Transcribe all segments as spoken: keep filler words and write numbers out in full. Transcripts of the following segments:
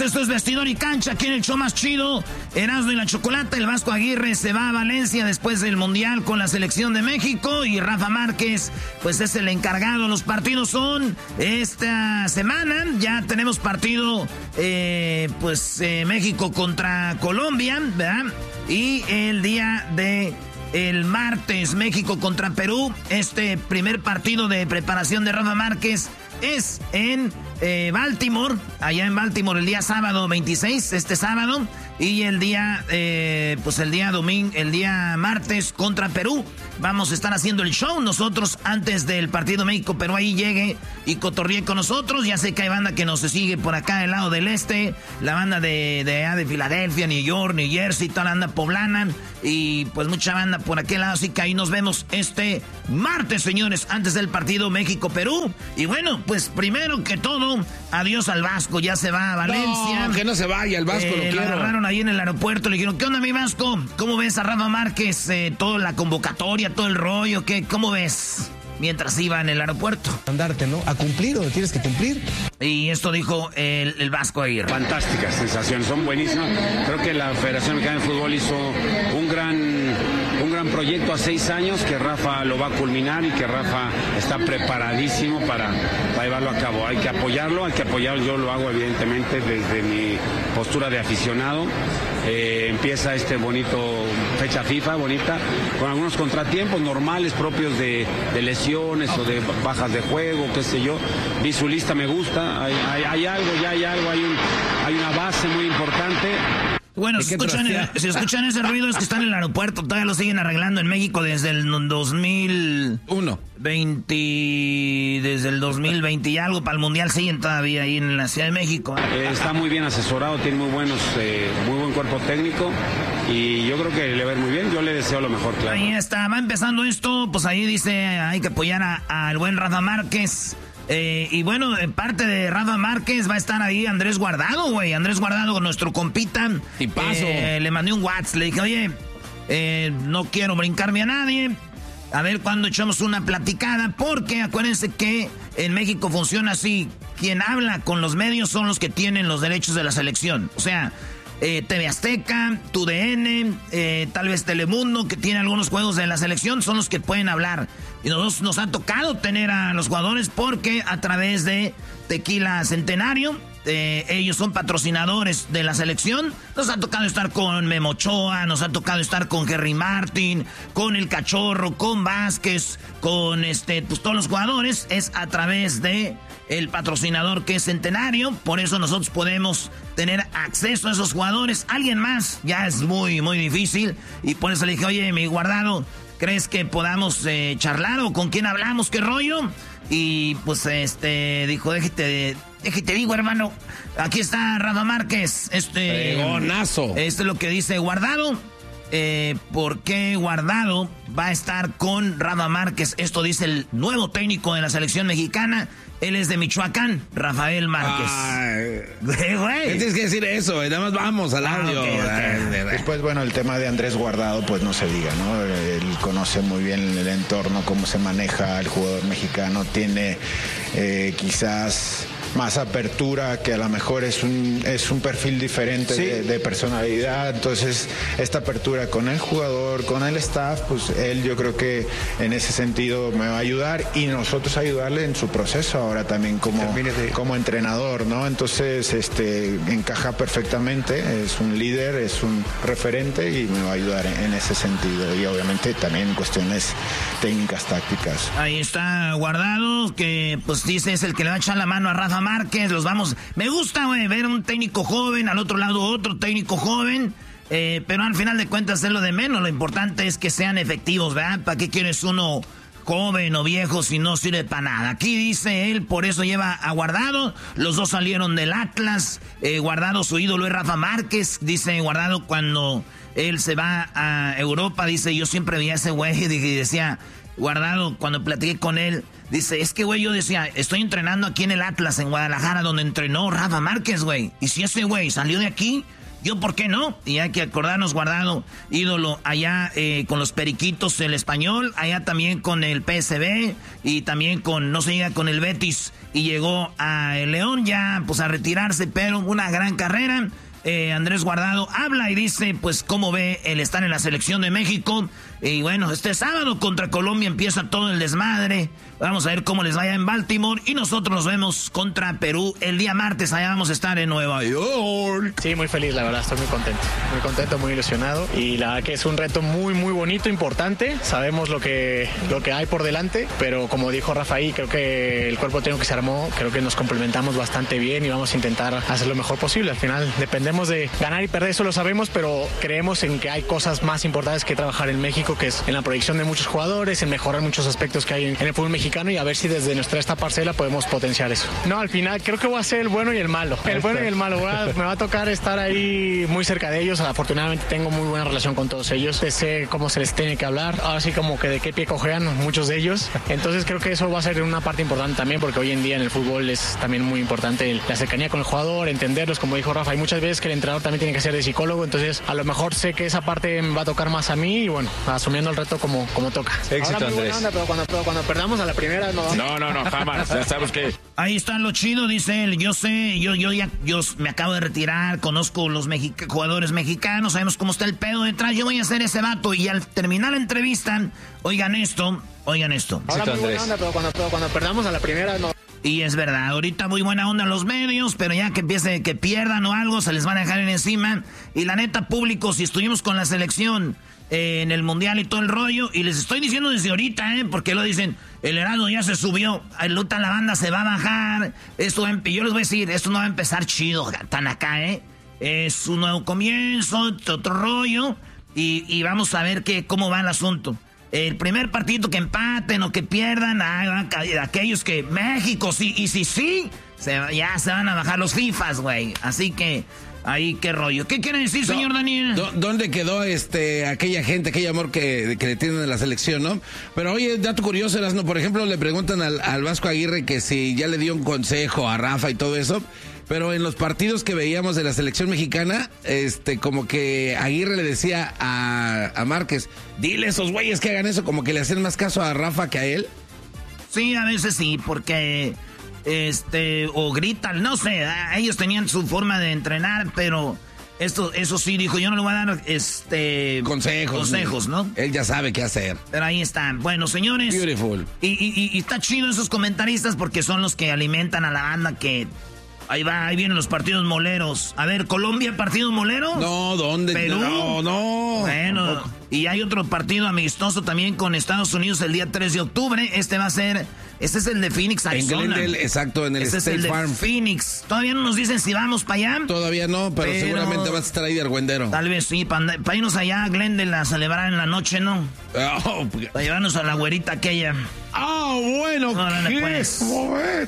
esto es Vestidor y Cancha, aquí en el show más chido, Erasmo y la Chocolata. El Vasco Aguirre se va a Valencia después del Mundial con la selección de México y Rafa Márquez, pues es el encargado. Los partidos son esta semana, ya tenemos partido, eh, pues eh, México contra Colombia, ¿verdad? Y el día de el martes, México contra Perú. Este primer partido de preparación de Rafa Márquez es en eh, Baltimore, allá en Baltimore el día sábado veintiséis, este sábado, y el día, eh, pues el día domingo, el día martes contra Perú. Vamos a estar haciendo el show nosotros antes del partido México-Perú. Ahí llegue y cotorríe con nosotros. Ya sé que hay banda que nos sigue por acá del lado del este, la banda de, de, de Filadelfia, New York, New Jersey, toda la banda poblana, y pues mucha banda por aquel lado. Así que ahí nos vemos este martes, señores, antes del partido México-Perú. Y bueno, pues primero que todo, adiós al Vasco, ya se va a Valencia. No, que no se vaya el Vasco, eh, lo lo agarraron ahí en el aeropuerto, le dijeron, ¿qué onda, mi Vasco? ¿Cómo ves a Rafa Márquez? Eh, toda la convocatoria, todo el rollo, ¿qué? ¿Cómo ves? Mientras iba en el aeropuerto. Andarte, ¿no? A cumplir donde tienes que cumplir. Y esto dijo el, el Vasco Aguirre. Fantásticas sensaciones, son buenísimas. Creo que la Federación Mexicana de Fútbol hizo un gran, un gran proyecto a seis años, que Rafa lo va a culminar y que Rafa está preparadísimo para, para llevarlo a cabo. Hay que apoyarlo, hay que apoyarlo. Yo lo hago evidentemente desde mi postura de aficionado. Eh, empieza este bonito fecha FIFA, bonita, con algunos contratiempos normales propios de, de lesiones o de bajas de juego, qué sé yo. Vi su lista, me gusta, hay, hay, hay algo, ya hay algo, hay, un, hay una base muy importante. Bueno, si escuchan, si escuchan ese ruido es que están en el aeropuerto, todavía lo siguen arreglando en México desde el dos mil veinte, desde el dos mil veinte y algo, para el Mundial siguen todavía ahí en la Ciudad de México. Eh, está muy bien asesorado, tiene muy buenos, eh, muy buen cuerpo técnico y yo creo que le va a ir muy bien, yo le deseo lo mejor, claro. Ahí está, va empezando esto, pues ahí dice, hay que apoyar al buen Rafa Márquez. Eh, y bueno, en parte de Rafa Márquez va a estar ahí Andrés Guardado, güey. Andrés Guardado, con nuestro compita. Y paso. Eh, le mandé un WhatsApp, le dije, oye, eh, no quiero brincarme a nadie. A ver cuándo echamos una platicada, porque acuérdense que en México funciona así. Quien habla con los medios son los que tienen los derechos de la selección. O sea, eh, T V Azteca, Tu D N, eh, tal vez Telemundo, que tiene algunos juegos de la selección, son los que pueden hablar. Y nosotros nos ha tocado tener a los jugadores porque a través de Tequila Centenario, eh, ellos son patrocinadores de la selección. Nos ha tocado estar con Memo Ochoa, nos ha tocado estar con Henry Martin, con El Cachorro, con Vázquez, con este, pues todos los jugadores. Es a través de el patrocinador que es Centenario. Por eso nosotros podemos tener acceso a esos jugadores. Alguien más ya es muy, muy difícil. Y por eso le dije, oye, mi Guardado, ¿crees que podamos eh, charlar o con quién hablamos? ¿Qué rollo? Y pues este dijo, déjate, déjate digo, hermano, aquí está Rafa Márquez. Este, Fregonazo. Esto es lo que dice Guardado. Eh, ¿Por qué Guardado va a estar con Rafa Márquez? Esto dice el nuevo técnico de la selección mexicana. Él es de Michoacán, Rafael Márquez. Ay, güey. ¿Qué tienes que decir eso? Nada más vamos al audio. Ah, okay, okay. Después, bueno, el tema de Andrés Guardado, pues no se diga, ¿no? Él conoce muy bien el entorno, cómo se maneja el jugador mexicano. Tiene eh, quizás más apertura, que a lo mejor es un, es un perfil diferente sí. de, de personalidad. Entonces, esta apertura con el jugador, con el staff, pues él yo creo que en ese sentido me va a ayudar y nosotros ayudarle en su proceso ahora también como, como entrenador, ¿no? Entonces, este encaja perfectamente, es un líder, es un referente y me va a ayudar en, en ese sentido. Y obviamente también en cuestiones técnicas, tácticas. Ahí está Guardado, que pues dice es el que le va a echar la mano a Rafa Márquez. Los vamos, me gusta, güey, ver un técnico joven, al otro lado otro técnico joven, eh, pero al final de cuentas es lo de menos. Lo importante es que sean efectivos, ¿verdad? ¿Para qué quieres uno joven o viejo si no sirve para nada? Aquí dice él, por eso lleva a Guardado. Los dos salieron del Atlas. eh, Guardado, su ídolo es Rafa Márquez. Dice Guardado, cuando él se va a Europa, dice, yo siempre vi a ese güey y decía, Guardado, cuando platiqué con él, dice, es que, güey, yo decía, estoy entrenando aquí en el Atlas, en Guadalajara, donde entrenó Rafa Márquez, güey. Y si ese güey salió de aquí, yo por qué no, y hay que acordarnos, Guardado, ídolo allá eh, con los Periquitos, el Español, allá también con el P S V, y también con, no se diga, con el Betis, y llegó a el León ya, pues a retirarse, pero una gran carrera. Eh, Andrés Guardado habla y dice, pues, cómo ve el estar en la selección de México. Y bueno, este sábado contra Colombia empieza todo el desmadre. Vamos a ver cómo les vaya en Baltimore. Y nosotros nos vemos contra Perú el día martes. Allá vamos a estar en Nueva York. Sí, muy feliz, la verdad, estoy muy contento. Muy contento, muy ilusionado. Y la verdad que es un reto muy, muy bonito, importante. Sabemos lo que, lo que hay por delante. Pero como dijo Rafaí, creo que el cuerpo técnico que se armó, creo que nos complementamos bastante bien y vamos a intentar hacer lo mejor posible. Al final dependemos de ganar y perder, eso lo sabemos, pero creemos en que hay cosas más importantes que trabajar en México, que es en la proyección de muchos jugadores, en mejorar muchos aspectos que hay en, en el fútbol mexicano y a ver si desde nuestra esta parcela podemos potenciar eso. No, al final creo que voy a ser el bueno y el malo. El bueno y el malo. Voy a, me va a tocar estar ahí muy cerca de ellos. Afortunadamente tengo muy buena relación con todos ellos. Sé cómo se les tiene que hablar. Ahora sí como que de qué pie cojean muchos de ellos. Entonces creo que eso va a ser una parte importante también, porque hoy en día en el fútbol es también muy importante la cercanía con el jugador, entenderlos, como dijo Rafa. Hay muchas veces que el entrenador también tiene que ser de psicólogo, entonces a lo mejor sé que esa parte me va a tocar más a mí y bueno, asumiendo el reto como, como toca. Éxito, Ahora, muy buena Andrés. onda, pero cuando, pero cuando perdamos a la primera no. No, no, no, jamás. Ya sabes que... Ahí está lo chido, dice él. Yo sé, yo, yo ya yo me acabo de retirar, conozco los mexic- jugadores mexicanos, sabemos cómo está el pedo detrás. Yo voy a ser ese vato y al terminar la entrevista, oigan esto, oigan esto. Ahora Éxito, muy buena Andrés. onda, pero cuando, pero cuando perdamos a la primera no. Y es verdad, ahorita muy buena onda los medios, pero ya que empiece que pierdan o algo, se les van a dejar en encima. Y la neta, público, si estuvimos con la selección eh, en el Mundial y todo el rollo, y les estoy diciendo desde ahorita, ¿eh? Porque lo dicen, el Heraldo ya se subió, el Luta la banda se va a bajar, esto va a empe- yo les voy a decir, esto no va a empezar chido, tan acá, ¿eh? Es un nuevo comienzo, otro rollo, y, y vamos a ver que, cómo va el asunto. El primer partido que empaten o que pierdan, ah, aquellos que México sí, y si sí, se, ya se van a bajar los FIFAs, güey. Así que, ahí qué rollo. ¿Qué quiere decir, señor Do- Daniel? do- ¿Dónde quedó este aquella gente, aquel amor que, que le tienen a la selección, no? Pero oye, dato curioso, Erasmo, por ejemplo, le preguntan al, al Vasco Aguirre que si ya le dio un consejo a Rafa y todo eso. Pero en los partidos que veíamos de la selección mexicana, este, como que Aguirre le decía a, a Márquez, dile a esos güeyes que hagan eso, como que le hacían más caso a Rafa que a él. Sí, a veces sí, porque, este, o gritan, no sé, ellos tenían su forma de entrenar, pero esto, eso sí, dijo, yo no le voy a dar, este... Consejos. Consejos, ¿no? Él ya sabe qué hacer. Pero ahí están. Bueno, señores. Beautiful. Y, y, y, y está chido esos comentaristas porque son los que alimentan a la banda que... Ahí va, ahí vienen los partidos moleros. A ver, ¿Colombia partido molero? No, ¿dónde? ¿Perú? No, no. Bueno, Tampoco. y hay otro partido amistoso también con Estados Unidos el día tres de octubre. Este va a ser... Este es el de Phoenix, En Arizona. Glendale, exacto, en el Este es State el de Farm. Phoenix. Todavía no nos dicen si vamos para allá. Todavía no, pero, Pero- seguramente vas a estar ahí de argüendero. Tal vez sí, para irnos allá a Glendale a celebrar en la noche, ¿no? Oh, porque- Para llevarnos a la güerita aquella. Ah, bueno, Órale, qué pues. bueno.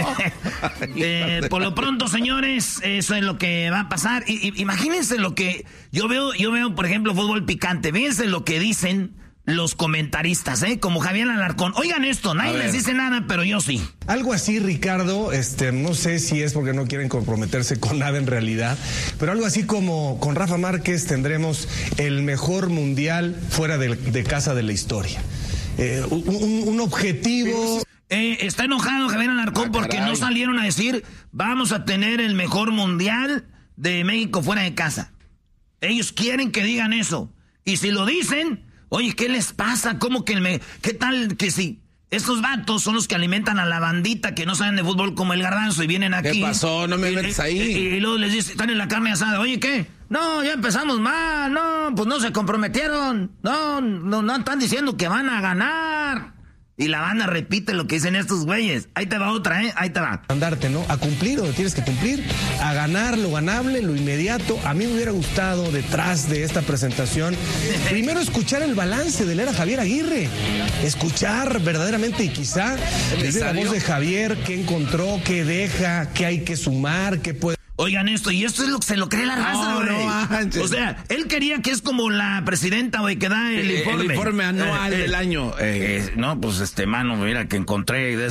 Eh, por lo pronto, señores, eso es lo que va a pasar. Y, y, imagínense lo que yo veo, yo veo, por ejemplo, fútbol picante. Fíjense lo que dicen los comentaristas, ¿eh? Como Javier Alarcón. Oigan esto, nadie les dice nada, pero yo sí. Algo así, Ricardo, este, no sé si es porque no quieren comprometerse con nada en realidad, pero algo así como con Rafa Márquez tendremos el mejor mundial fuera de, de casa de la historia. Eh, un, un- un objetivo... Eh, está enojado Javier Alarcón Ah, porque caray. no salieron a decir vamos a tener el mejor mundial de México fuera de casa. Ellos quieren que digan eso. Y si lo dicen, oye, ¿qué les pasa? ¿Cómo que el me... ¿Qué tal que sí? Estos vatos son los que alimentan a la bandita que no saben de fútbol como el Garbanzo y vienen aquí. ¿Qué pasó? No me Y- metes y- ahí. Y, y luego les dicen, están en la carne asada. Oye, ¿qué? No, ya empezamos mal. No, pues no se comprometieron. No, no, no están diciendo que van a ganar. Y la banda repite lo que dicen estos güeyes. Ahí te va otra, ¿eh? Ahí te va. Andarte, ¿no? A cumplir donde tienes que cumplir, a ganar lo ganable, lo inmediato. A mí me hubiera gustado, detrás de esta presentación, primero escuchar el balance del era Javier Aguirre. Escuchar verdaderamente y quizá desde la voz de Javier qué encontró, qué deja, qué hay que sumar, qué puede... Oigan esto, y esto es lo que se lo cree la raza, No, güey. no manches. O sea, él quería que es como la presidenta, güey, que da el Eh, informe. el informe anual del año. Eh, no, pues este, mano, mira, que encontré. de esos-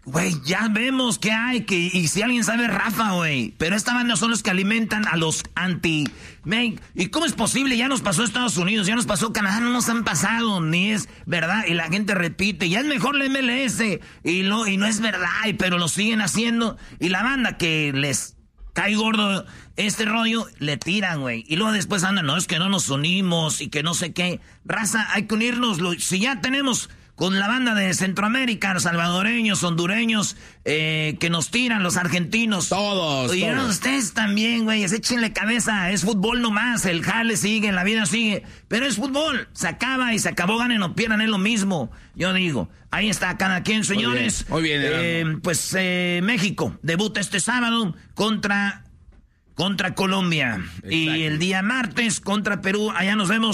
güey, ya vemos que hay, que y si alguien sabe, Rafa, güey. Pero esta banda son los que alimentan a los anti... Man, ¿y cómo es posible? Ya nos pasó Estados Unidos, ya nos pasó Canadá, no nos han pasado, ni es verdad. Y la gente repite, ya es mejor la M L S. Y, lo, y no es verdad, pero lo siguen haciendo. Y la banda que les cae gordo este rollo, le tiran, güey. Y luego después andan, no, es que no nos unimos y que no sé qué. Raza, hay que unirnos. Si ya tenemos... con la banda de Centroamérica, los salvadoreños, hondureños, eh, que nos tiran, los argentinos. Todos, Oye, todos. ustedes también, güey, échenle cabeza, es fútbol nomás, el jale sigue, la vida sigue, pero es fútbol, se acaba y se acabó, ganen o pierdan, es lo mismo, yo digo. Ahí está cada quien, señores. Muy bien, muy bien, eh, Pues eh, México debuta este sábado contra, contra Colombia. Exacto. Y el día martes contra Perú, allá nos vemos.